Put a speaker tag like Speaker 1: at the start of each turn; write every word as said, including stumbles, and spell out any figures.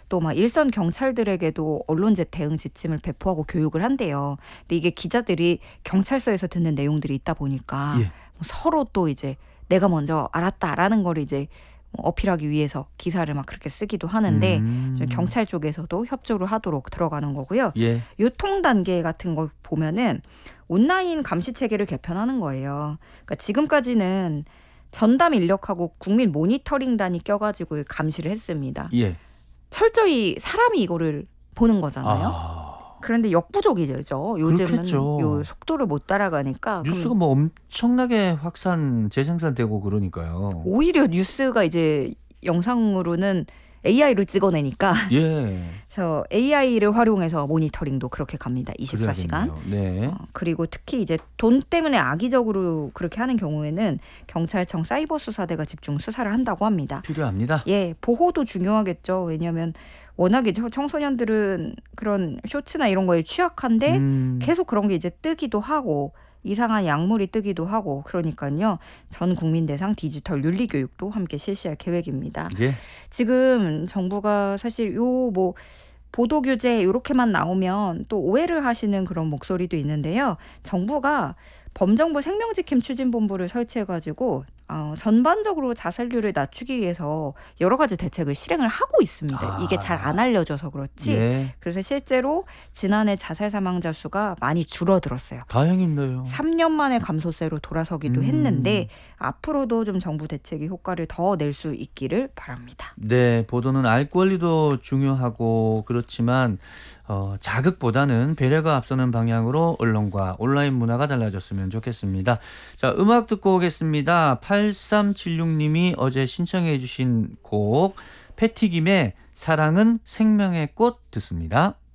Speaker 1: 또 막 일선 경찰들에게도 언론제 대응 지침을 배포하고 교육을 한대요. 근데 이게 기자들이 경찰서에서 듣는 내용들이 있다 보니까
Speaker 2: 예.
Speaker 1: 뭐 서로 또 이제 내가 먼저 알았다라는 걸 이제 뭐 어필하기 위해서 기사를 막 그렇게 쓰기도 하는데
Speaker 2: 음.
Speaker 1: 좀 경찰 쪽에서도 협조를 하도록 들어가는 거고요.
Speaker 2: 예.
Speaker 1: 유통 단계 같은 거 보면은 온라인 감시 체계를 개편하는 거예요. 그러니까 지금까지는 전담 인력하고 국민 모니터링단이 껴가지고 감시를 했습니다.
Speaker 2: 예.
Speaker 1: 철저히 사람이 이거를 보는 거잖아요.
Speaker 2: 아.
Speaker 1: 그런데 역부족이죠. 요즘은
Speaker 2: 그렇겠죠.
Speaker 1: 요 속도를 못 따라가니까.
Speaker 2: 뉴스가
Speaker 1: 그럼
Speaker 2: 뭐 엄청나게 확산, 재생산되고 그러니까요.
Speaker 1: 오히려 뉴스가 이제 영상으로는 에이아이로 찍어내니까
Speaker 2: 예.
Speaker 1: 그래서 에이아이를 활용해서 모니터링도 그렇게 갑니다. 이십사 시간.
Speaker 2: 그래야겠네요. 네.
Speaker 1: 어, 그리고 특히 이제 돈 때문에 악의적으로 그렇게 하는 경우에는 경찰청 사이버 수사대가 집중 수사를 한다고 합니다.
Speaker 2: 필요합니다.
Speaker 1: 예, 보호도 중요하겠죠. 왜냐하면 워낙에 저 청소년들은 그런 쇼츠나 이런 거에 취약한데
Speaker 2: 음.
Speaker 1: 계속 그런 게 이제 뜨기도 하고 이상한 약물이 뜨기도 하고 그러니까요. 전 국민 대상 디지털 윤리 교육도 함께 실시할 계획입니다.
Speaker 2: 예.
Speaker 1: 지금 정부가 사실 요 뭐 보도 규제 이렇게만 나오면 또 오해를 하시는 그런 목소리도 있는데요. 정부가 범정부 생명지킴 추진본부를 설치해가지고 어, 전반적으로 자살률을 낮추기 위해서 여러 가지 대책을 실행을 하고 있습니다.
Speaker 2: 아.
Speaker 1: 이게 잘 안 알려져서 그렇지.
Speaker 2: 예.
Speaker 1: 그래서 실제로 지난해 자살 사망자 수가 많이 줄어들었어요.
Speaker 2: 다행이네요.
Speaker 1: 삼 년 만에 감소세로 돌아서기도
Speaker 2: 음.
Speaker 1: 했는데 앞으로도 좀 정부 대책이 효과를 더 낼 수 있기를 바랍니다.
Speaker 2: 네, 보도는 알 권리도 중요하고 그렇지만 어, 자극보다는 배려가 앞서는 방향으로 언론과 온라인 문화가 달라졌으면 좋겠습니다. 자, 음악 듣고 오겠습니다. 팔삼칠육 님이 어제 신청해 주신 곡 패티김의 사랑은 생명의 꽃 듣습니다.